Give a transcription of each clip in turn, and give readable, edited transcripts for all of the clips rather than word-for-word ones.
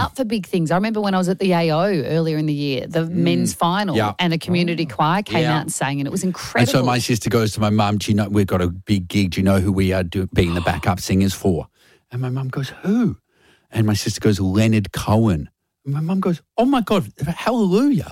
up for big things. I remember when I was at the AO earlier in the year, the men's final, and the community choir came out and sang, and it was incredible. And so my sister goes to my mum, do you know, we've got a big gig. Do you know who we are being the backup singers for? And my mum goes, who? And my sister goes, Leonard Cohen. And my mum goes, oh, my God, hallelujah.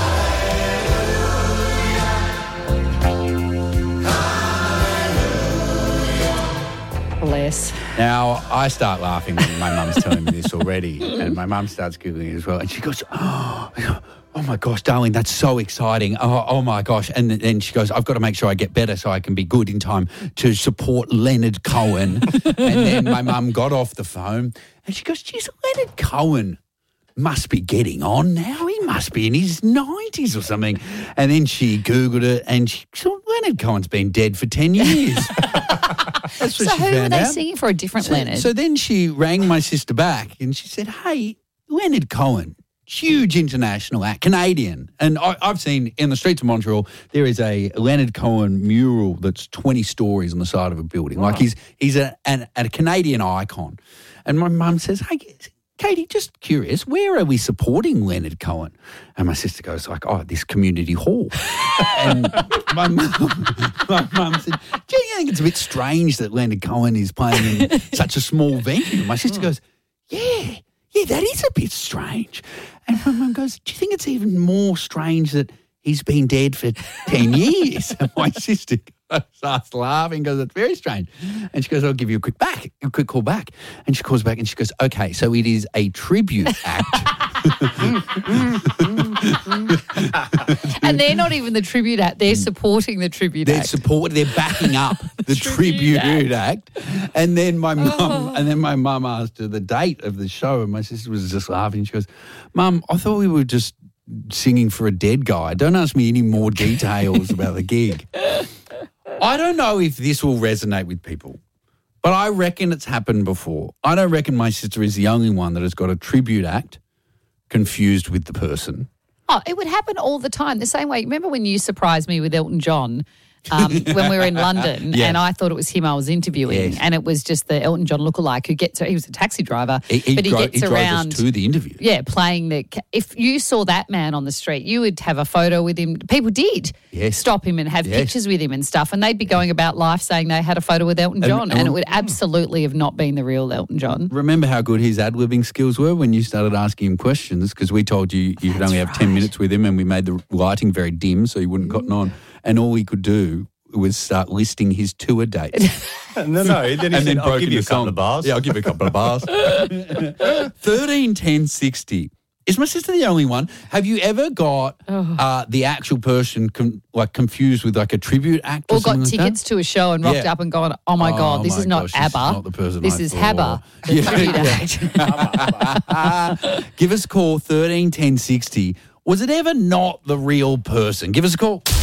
Bless. Now, I start laughing when my mum's telling me this already, and my mum starts giggling as well. And she goes, oh my gosh, darling, that's so exciting. Oh my gosh. And then she goes, I've got to make sure I get better so I can be good in time to support Leonard Cohen. And then my mum got off the phone and she goes, geez, Leonard Cohen must be getting on now. He must be in his 90s or something. And then she Googled it and she saw Leonard Cohen's been dead for 10 years. That's what So she who are found they out. singing for? A different Leonard? So then she rang my sister back and she said, hey, Leonard Cohen, huge international act, Canadian. And I've seen in the streets of Montreal, there is a Leonard Cohen mural that's 20 stories on the side of a building. Like he's a Canadian icon. And my mum says, hey, Katie, just curious, where are we supporting Leonard Cohen? And my sister goes like, this community hall. And my mum said, do you think it's a bit strange that Leonard Cohen is playing in such a small venue? My sister goes, yeah, that is a bit strange. And my mum goes, do you think it's even more strange that he's been dead for 10 years? And my sister starts laughing, goes, it's very strange. And she goes, I'll give you a quick call back. And she calls back and she goes, okay, so it is a tribute act. And they're not even the tribute act, they're supporting the tribute act. They're backing up the tribute act. And then my mum asked her the date of the show and my sister was just laughing. She goes, Mum, I thought we were just singing for a dead guy. Don't ask me any more details about the gig. I don't know if this will resonate with people, but I reckon it's happened before. I don't reckon my sister is the only one that has got a tribute act confused with the person. Oh, it would happen all the time. The same way, remember when you surprised me with Elton John when we were in London and I thought it was him I was interviewing and it was just the Elton John lookalike he was a taxi driver, but he gets around us to the interview. Yeah, playing if you saw that man on the street, you would have a photo with him. People did stop him and have pictures with him and stuff, and they'd be going about life saying they had a photo with Elton John and it would absolutely have not been the real Elton John. Remember how good his ad-libbing skills were when you started asking him questions, because we told you could only have 10 minutes with him and we made the lighting very dim so he wouldn't have gotten on, and all he could do was start listing his tour dates. No. Then he said, I'll give you a couple of bars. Yeah, I'll give you a couple of bars. 13 10 60. Is my sister the only one? Have you ever got the actual person confused with like a tribute act or something got tickets to a show and rocked up and gone, oh my God, this is not ABBA. This is not the person This is HABA, the tribute act. Give us a call, 13 10 60. Was it ever not the real person? Give us a call.